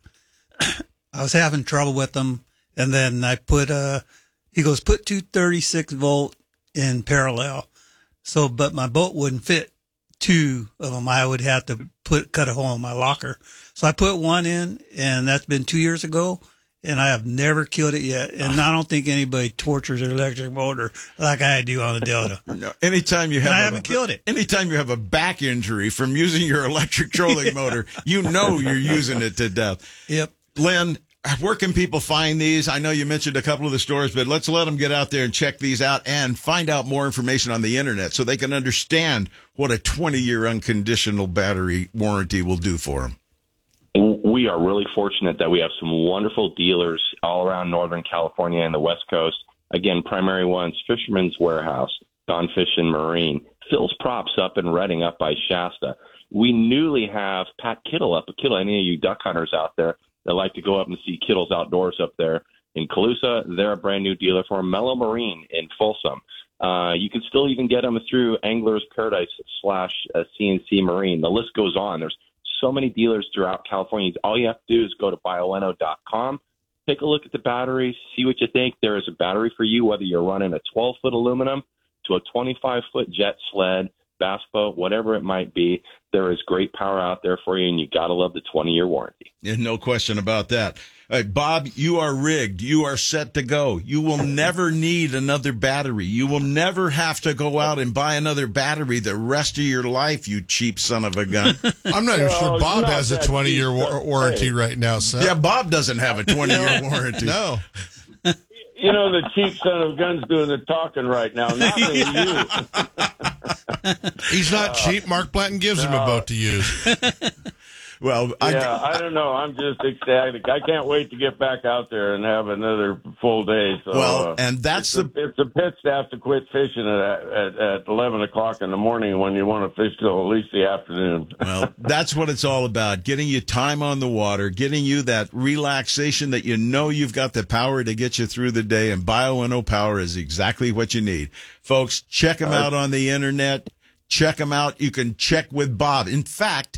I was having trouble with them. And then I put, he goes, put 236 volt in parallel. So, but my boat wouldn't fit 2 of them. I would have to cut a hole in my locker. So I put 1 in, and that's been 2 years ago. And I have never killed it yet. And I don't think anybody tortures an electric motor like I do on the Delta. No, anytime you have, I haven't killed it. Anytime you have a back injury from using your electric trolling motor, you know you're using it to death. Yep. Len, where can people find these? I know you mentioned a couple of the stores, but let's let them get out there and check these out and find out more information on the internet so they can understand what a 20-year unconditional battery warranty will do for them. We are really fortunate that we have some wonderful dealers all around Northern California and the West Coast. Again, primary ones, Fisherman's Warehouse, Gone Fishing Marine, Phil's Props up in Redding, up by Shasta. We newly have Pat Kittle up at Kittle. Any of you duck hunters out there that like to go up and see Kittle's Outdoors up there in Colusa, they're a brand new dealer for Mellow Marine in Folsom. You can still even get them through Angler's Paradise / CNC Marine. The list goes on. There's so many dealers throughout California. All you have to do is go to bioenno.com, take a look at the batteries, see what you think. There is a battery for you, whether you're running a 12-foot aluminum to a 25-foot jet sled, bass boat, whatever it might be. There is great power out there for you, and you got to love the 20-year warranty. Yeah, no question about that. Bob, you are rigged. You are set to go. You will never need another battery. You will never have to go out and buy another battery the rest of your life, you cheap son of a gun. I'm not even sure Bob has a 20-year warranty right now, Seth. Yeah, Bob doesn't have a 20-year warranty. No. You know, the cheap son of guns doing the talking right now. Not me, you. He's not cheap. Mark Blanton gives him a boat to use. Well, I don't know. I'm just ecstatic. I can't wait to get back out there and have another full day. So, and that's it's a pit staff to quit fishing at 11 o'clock in the morning when you want to fish till at least the afternoon. Well, that's what it's all about, getting you time on the water, getting you that relaxation that you know you've got the power to get you through the day, and Bioenno Power is exactly what you need. Folks, check them out on the internet. Check them out. You can check with Bob. In fact,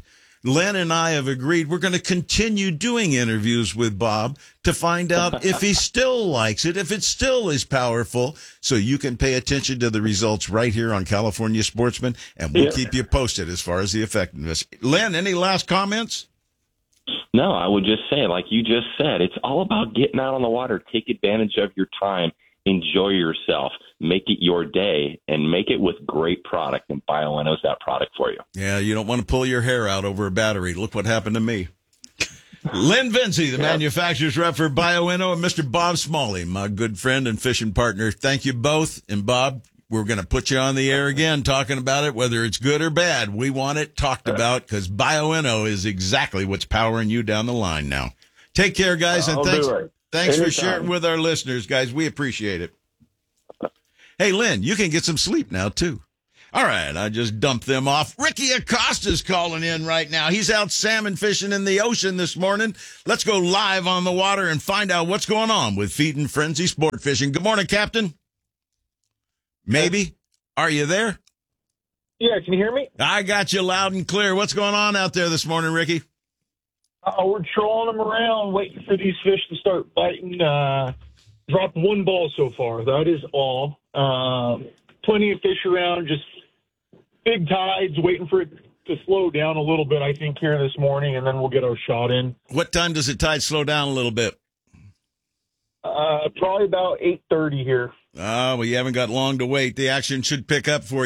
Len and I have agreed we're going to continue doing interviews with Bob to find out if he still likes it, if it still is powerful, so you can pay attention to the results right here on California Sportsman, and we'll keep you posted as far as the effectiveness. Len, any last comments? No, I would just say, like you just said, it's all about getting out on the water. Take advantage of your time. Enjoy yourself. Make it your day, and make it with great product. And Bioenno's that product for you. Yeah, you don't want to pull your hair out over a battery. Look what happened to me. Len Vinci, the manufacturer's rep for Bioenno, and Mr. Bob Smalley, my good friend and fishing partner. Thank you both. And Bob, we're going to put you on the air again talking about it, whether it's good or bad. We want it talked about because Bioenno is exactly what's powering you down the line now. Take care, guys, and thanks for sharing with our listeners, guys. We appreciate it. Hey, Lynn, you can get some sleep now, too. All right, I just dumped them off. Ricky Acosta's calling in right now. He's out salmon fishing in the ocean this morning. Let's go live on the water and find out what's going on with Feed and Frenzy Sport Fishing. Good morning, Captain. Maybe. Are you there? Yeah, can you hear me? I got you loud and clear. What's going on out there this morning, Ricky? We're trolling them around, waiting for these fish to start biting. Dropped one ball so far. That is all. Plenty of fish around, just big tides, waiting for it to slow down a little bit, I think, here this morning, and then we'll get our shot in. What time does the tide slow down a little bit? Probably about 8:30 here. Well, you haven't got long to wait. The action should pick up for you.